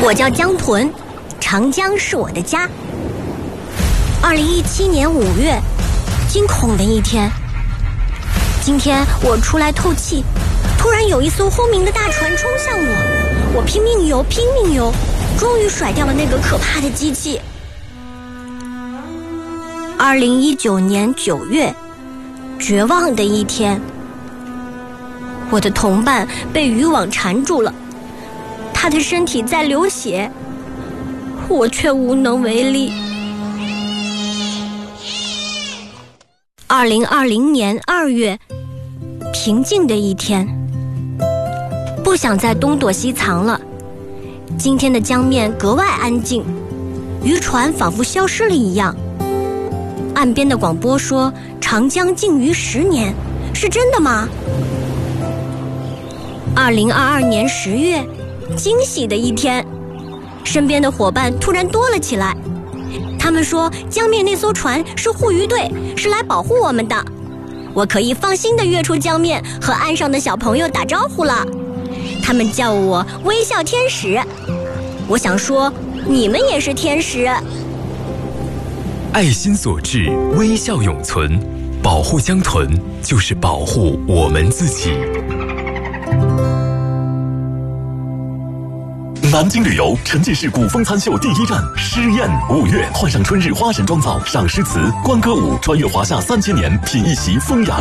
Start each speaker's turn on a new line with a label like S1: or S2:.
S1: 我叫江豚，长江是我的家。2017年5月，惊恐的一天。今天我出来透气，突然有一艘轰鸣的大船冲向我拼命游，终于甩掉了那个可怕的机器。2019年9月，绝望的一天。我的同伴被渔网缠住了，他的身体在流血，我却无能为力。2020年2月，平静的一天。不想再东躲西藏了。今天的江面格外安静，渔船仿佛消失了一样。岸边的广播说长江静渔10年，是真的吗？2022年10月，惊喜的一天，身边的伙伴突然多了起来。他们说江面那艘船是护渔队，是来保护我们的。我可以放心地跃出江面，和岸上的小朋友打招呼了。他们叫我微笑天使。我想说，你们也是天使。
S2: 爱心所致，微笑永存。保护江豚，就是保护我们自己。
S3: 南京旅游沉浸式古风餐秀第一站诗宴，5月换上春日花神妆造，赏诗词，观歌舞，穿越华夏3000年，品一席风雅。